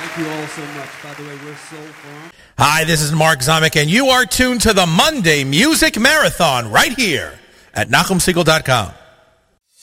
Thank you all so much. By the way, we're Soul Farm. Hi, this is Mark Zamek, and you are tuned to the Monday Music Marathon right here at NachumSegal.com.